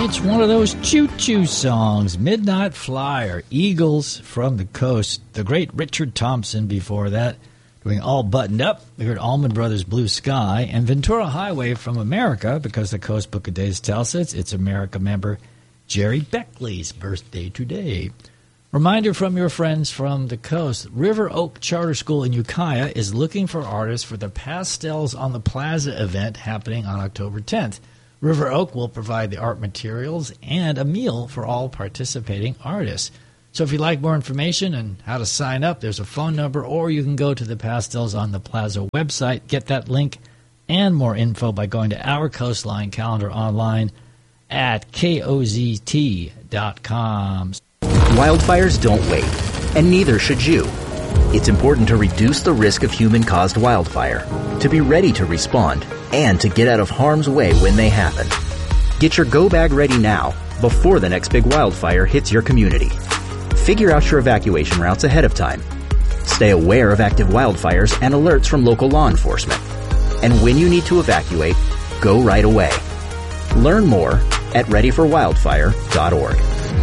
It's one of those choo-choo songs, Midnight Flyer, Eagles from the Coast. The great Richard Thompson before that, doing All Buttoned Up. We heard Allman Brothers' Blue Sky, and Ventura Highway from America, because the Coast Book of Days tells us it's America member Jerry Beckley's birthday today. Reminder from your friends from the coast, River Oak Charter School in Ukiah is looking for artists for the Pastels on the Plaza event happening on October 10th. River Oak will provide the art materials and a meal for all participating artists. So if you'd like more information and how to sign up, there's a phone number, or you can go to the Pastels on the Plaza website, get that link and more info by going to our Coastline calendar online at kozt.com. Wildfires don't wait, and neither should you. It's important to reduce the risk of human-caused wildfire, to be ready to respond, and to get out of harm's way when they happen. Get your go bag ready now, before the next big wildfire hits your community. Figure out your evacuation routes ahead of time. Stay aware of active wildfires and alerts from local law enforcement. And when you need to evacuate, go right away. Learn more at readyforwildfire.org.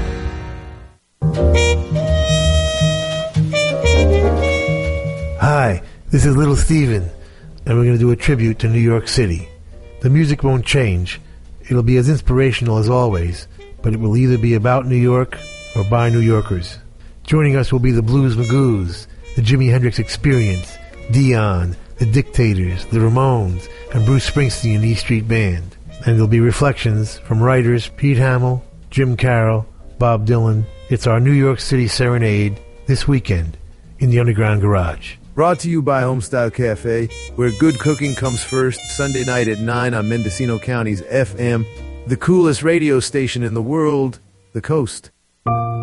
Hi, this is Little Steven, and we're going to do a tribute to New York City. The music won't change. It'll be as inspirational as always, but it will either be about New York or by New Yorkers. Joining us will be the Blues Magoos, the Jimi Hendrix Experience, Dion, the Dictators, the Ramones, and Bruce Springsteen and E Street Band. And there'll be reflections from writers Pete Hamill, Jim Carroll, Bob Dylan. It's our New York City Serenade this weekend in the Underground Garage. Brought to you by Homestyle Cafe, where good cooking comes first, Sunday night at 9 on Mendocino County's FM, the coolest radio station in the world, The Coast.